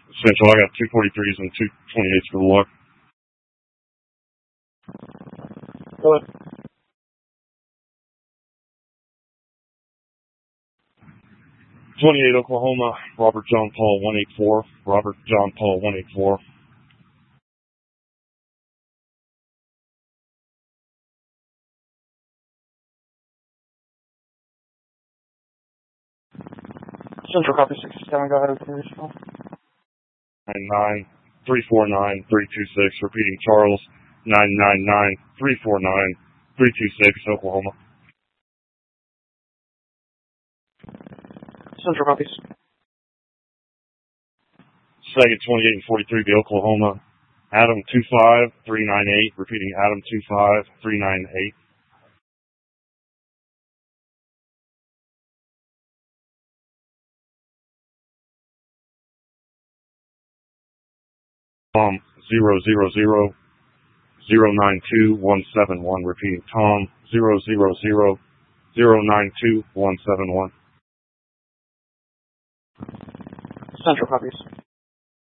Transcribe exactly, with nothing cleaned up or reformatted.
Central, I got two forty-threes and two twenty-eights for the lock. Go ahead. twenty-eight Oklahoma, Robert John Paul one eighty-four, Robert John Paul one eighty-four. Central copy sixty-seven, go ahead with your response. nine nine three four nine three two six, repeating Charles, nine nine nine three four nine three two six, Oklahoma. Central copies. Second twenty-eight and forty-three, the Oklahoma, Adam two five three nine eight, repeating Adam two five three nine eight. Tom zero zero zero zero nine two one seven one, repeating Tom zero zero zero zero nine two one seven one. Central copies.